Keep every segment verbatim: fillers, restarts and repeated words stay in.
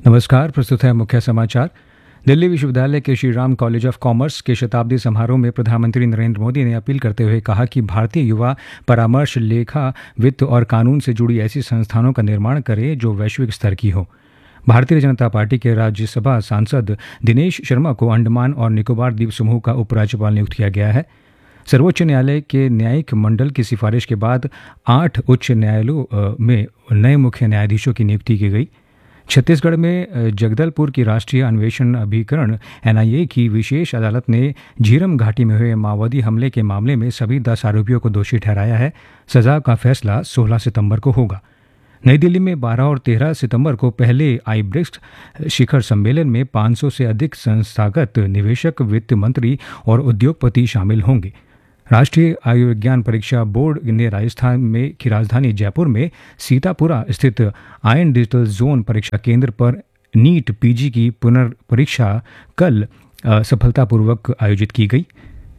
नमस्कार। प्रस्तुत है मुख्य समाचार। दिल्ली विश्वविद्यालय के Shri Ram college of commerce के शताब्दी समारोह में प्रधानमंत्री नरेंद्र मोदी ने अपील करते हुए कहा कि भारतीय युवा परामर्श, लेखा, वित्त और कानून से जुड़ी ऐसी संस्थानों का निर्माण करे जो वैश्विक स्तर की हो। भारतीय जनता पार्टी के राज्यसभा सांसद दिनेश शर्मा को अंडमान और निकोबार द्वीप समूह का उपराज्यपाल नियुक्त किया गया है। सर्वोच्च न्यायालय के न्यायिक मंडल की सिफारिश के बाद आठ उच्च न्यायालयों में नए मुख्य न्यायाधीशों की नियुक्ति की गई। छत्तीसगढ़ में जगदलपुर की राष्ट्रीय अन्वेषण अभिकरण एन आई ए की विशेष अदालत ने झीरम घाटी में हुए माओवादी हमले के मामले में सभी दस आरोपियों को दोषी ठहराया है। सजा का फैसला सोलह सितंबर को होगा। नई दिल्ली में बारह और तेरह सितंबर को पहले आई ब्रिक्स शिखर सम्मेलन में पाँच सौ से अधिक संस्थागत निवेशक, वित्त मंत्री और उद्योगपति शामिल होंगे। राष्ट्रीय आयुर्विज्ञान परीक्षा बोर्ड ने राजस्थान में की राजधानी जयपुर में सीतापुरा स्थित आयन डिजिटल जोन परीक्षा केंद्र पर नीट पीजी की पुनर्परीक्षा कल सफलतापूर्वक आयोजित की गई।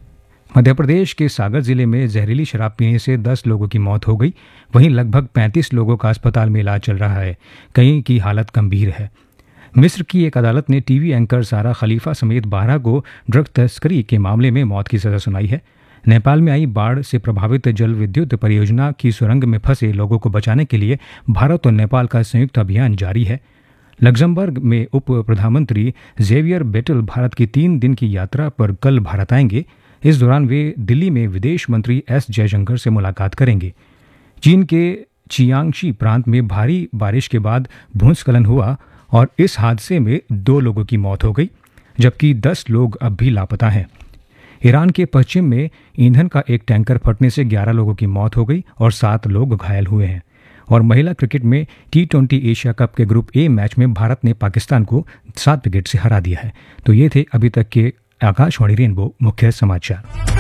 मध्य प्रदेश के सागर जिले में जहरीली शराब पीने से दस लोगों की मौत हो गई। वहीं लगभग पैंतीस लोगों का अस्पताल में इलाज चल रहा है। कई की हालत गंभीर है। मिस्र की एक अदालत ने टीवी एंकर सारा खलीफा समेत बारह को ड्रग तस्करी के मामले में मौत की सजा सुनाई है। नेपाल में आई बाढ़ से प्रभावित जल विद्युत परियोजना की सुरंग में फंसे लोगों को बचाने के लिए भारत और नेपाल का संयुक्त अभियान जारी है। लग्जमबर्ग में उप प्रधानमंत्री जेवियर बेटल भारत की तीन दिन की यात्रा पर कल भारत आएंगे। इस दौरान वे दिल्ली में विदेश मंत्री एस जयशंकर से मुलाकात करेंगे। चीन के चियांगशी प्रांत में भारी बारिश के बाद भूस्खलन हुआ और इस हादसे में दो लोगों की मौत हो गई, जबकि दस लोग अब भी लापता हैं। ईरान के पश्चिम में ईंधन का एक टैंकर फटने से ग्यारह लोगों की मौत हो गई और सात लोग घायल हुए हैं। और महिला क्रिकेट में टी ट्वेंटी एशिया कप के ग्रुप ए मैच में भारत ने पाकिस्तान को सात विकेट से हरा दिया है। तो ये थे अभी तक के आकाशवाणी रेनबो मुख्य समाचार।